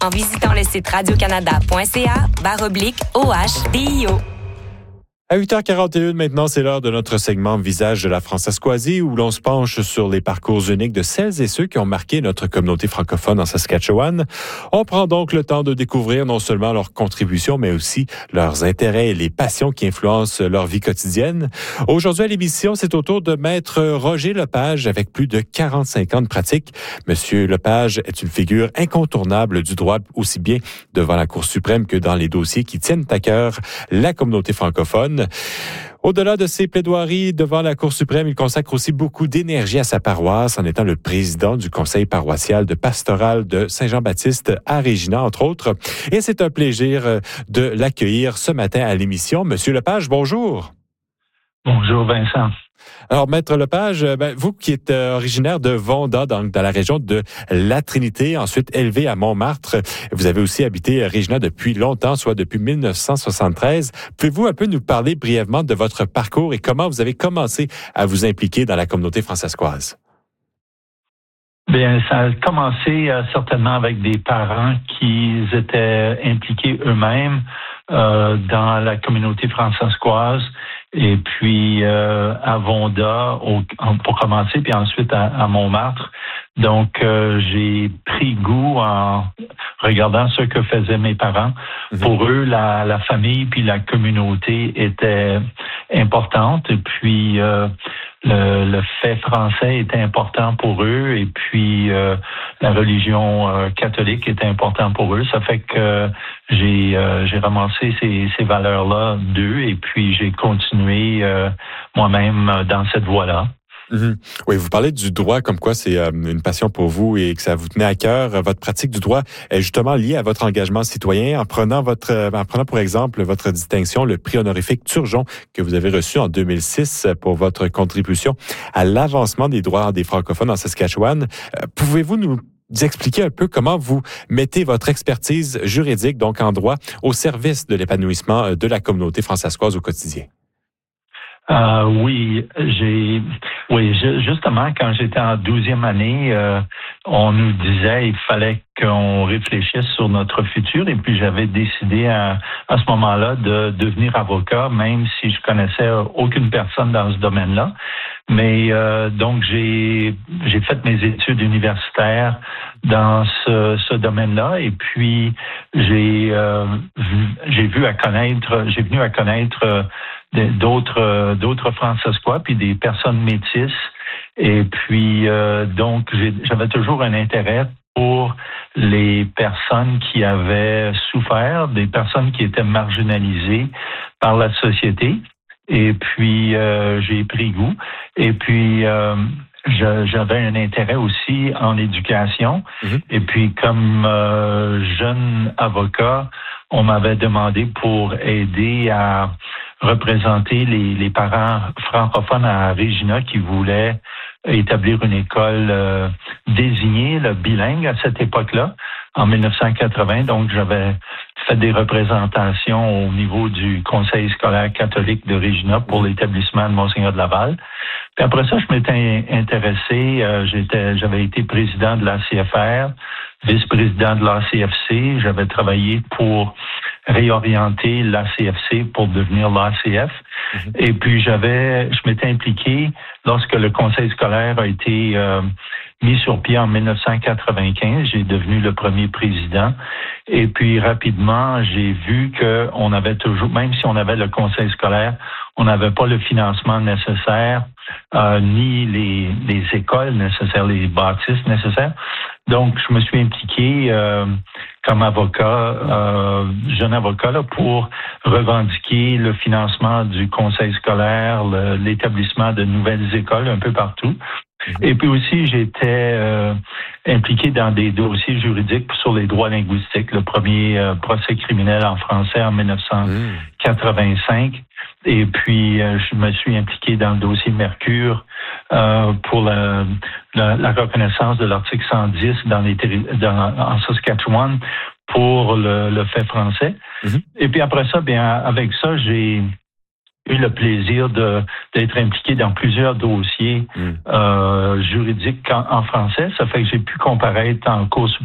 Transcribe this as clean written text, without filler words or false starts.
en visitant le site radiocanada.ca/OHDIO. À 8h41 maintenant, c'est l'heure de notre segment Visage de la Françaiscoisie où l'on se penche sur les parcours uniques de celles et ceux qui ont marqué notre communauté francophone en Saskatchewan. On prend donc le temps de découvrir non seulement leurs contributions, mais aussi leurs intérêts et les passions qui influencent leur vie quotidienne. Aujourd'hui à l'émission, c'est au tour de Maître Roger Lepage avec plus de 45 ans de pratique. Monsieur Lepage est une figure incontournable du droit, aussi bien devant la Cour suprême que dans les dossiers qui tiennent à cœur la communauté francophone. Au-delà de ses plaidoiries devant la Cour suprême, il consacre aussi beaucoup d'énergie à sa paroisse en étant le président du conseil paroissial de pastoral de Saint-Jean-Baptiste à Regina, entre autres. Et c'est un plaisir de l'accueillir ce matin à l'émission. Monsieur Lepage, bonjour. Bonjour Vincent. Alors, Maître Lepage, vous qui êtes originaire de Vonda, dans la région de la Trinité, ensuite élevé à Montmartre, vous avez aussi habité à Regina depuis longtemps, soit depuis 1973. Pouvez-vous un peu nous parler brièvement de votre parcours et comment vous avez commencé à vous impliquer dans la communauté françaiscoise? Bien, ça a commencé certainement avec des parents qui étaient impliqués eux-mêmes dans la communauté françaiscoise. Et puis à Vonda pour commencer, puis ensuite à Montmartre. Donc j'ai pris goût en regardant ce que faisaient mes parents. Pour eux, la famille puis la communauté étaient importantes. Et puis le fait français était important pour eux. Et puis la religion catholique était important pour eux. Ça fait que j'ai ramassé ces valeurs-là d'eux. Et puis j'ai continué moi-même dans cette voie-là. Oui, vous parlez du droit comme quoi c'est une passion pour vous et que ça vous tenait à cœur. Votre pratique du droit est justement liée à votre engagement citoyen en prenant pour exemple votre distinction, le prix honorifique Turgeon que vous avez reçu en 2006 pour votre contribution à l'avancement des droits des francophones en Saskatchewan. Pouvez-vous nous expliquer un peu comment vous mettez votre expertise juridique, donc en droit, au service de l'épanouissement de la communauté françaiscoise au quotidien? Justement, quand j'étais en 12e année, on nous disait qu'il fallait qu'on réfléchisse sur notre futur et puis j'avais décidé à ce moment-là de devenir avocat, même si je connaissais aucune personne dans ce domaine-là. Mais donc j'ai fait mes études universitaires dans ce domaine-là et puis j'ai venu à connaître d'autres Françaiscois puis des personnes métisses et puis donc j'avais toujours un intérêt pour les personnes qui avaient souffert, des personnes qui étaient marginalisées par la société. Et puis, j'ai pris goût. Et puis, j'avais un intérêt aussi en éducation. Et puis, comme jeune avocat, on m'avait demandé pour aider à représenter les parents francophones à Regina qui voulaient établir une école désignée, le bilingue à cette époque-là, en 1980. Donc, j'avais fait des représentations au niveau du Conseil scolaire catholique de Regina pour l'établissement de Monseigneur de Laval. Puis après ça, je m'étais intéressé, j'avais été président de l'ACFR, vice-président de l'ACFC. J'avais travaillé pour réorienter l'ACFC pour devenir l'ACF. Et puis, je m'étais impliqué lorsque le conseil scolaire a été mis sur pied en 1995. J'ai devenu le premier président. Et puis, rapidement, j'ai vu qu'on avait toujours, même si on avait le conseil scolaire, on n'avait pas le financement nécessaire, ni les écoles nécessaires, les bâtisses nécessaires. Donc, je me suis impliqué comme avocat, jeune avocat, là, pour revendiquer le financement du conseil scolaire, l'établissement de nouvelles écoles un peu partout. Et puis aussi, j'étais impliqué dans des dossiers juridiques sur les droits linguistiques. Le premier procès criminel en français en 1985. Et puis, je me suis impliqué dans le dossier Mercure pour la reconnaissance de l'article 110 en Saskatchewan pour le fait français. Et puis après ça, bien avec ça, j'ai eu le plaisir d'être impliqué dans plusieurs dossiers juridiques en français. Ça fait que j'ai pu comparaître en Cour